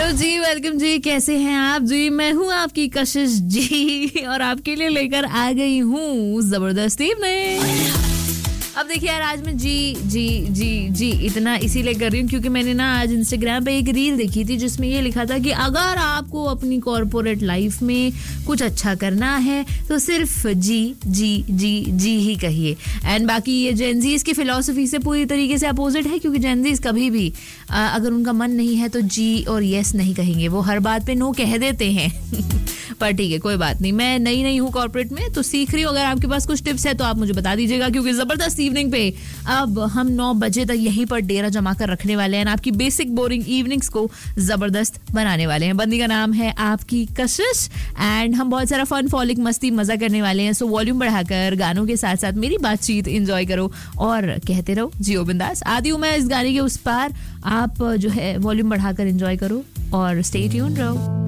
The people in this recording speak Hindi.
हेलो जी, वेलकम जी, कैसे हैं आप जी? मैं हूँ आपकी कशिश जी और आपके लिए लेकर आ गई हूँ जबरदस्त इवनिंग। अब देखिए यार, आज मैं जी इतना इसीलिए कर रही हूँ क्योंकि मैंने ना आज इंस्टाग्राम पे एक रील देखी थी जिसमें ये लिखा था कि अगर आपको अपनी कॉर्पोरेट लाइफ में कुछ अच्छा करना है तो सिर्फ जी ही कहिए। एंड बाकी ये जेनजीज की फिलॉसफी से पूरी तरीके से अपोजिट है क्योंकि जेनजीज कभी भी अगर उनका मन नहीं है तो जी और यस नहीं कहेंगे, वो हर बात पे नो कह देते हैं। पर ठीक है, कोई बात नहीं, मैं नई हूँ कॉर्पोरेट में तो सीख रही हूँ। अगर आपके पास कुछ टिप्स है तो आप मुझे बता दीजिएगा क्योंकि जबरदस्त इवनिंग पे अब हम 9 बजे तक यहीं पर डेरा जमा कर रखने वाले हैं, आपकी बेसिक बोरिंग इवनिंग्स को जबरदस्त बनाने वाले हैं। बंदी का नाम है आपकी कशिश एंड हम बहुत सारा फन फॉलिक मस्ती मजा करने वाले हैं। सो वॉल्यूम बढ़ाकर गानों के साथ साथ मेरी बातचीत एंजॉय करो और कहते रहो जियो बिंदास। आती हूँ मैं इस गाने के उस पार, आप जो है वॉल्यूम बढ़ाकर एंजॉय करो और स्टे ट्यून्ड रहो।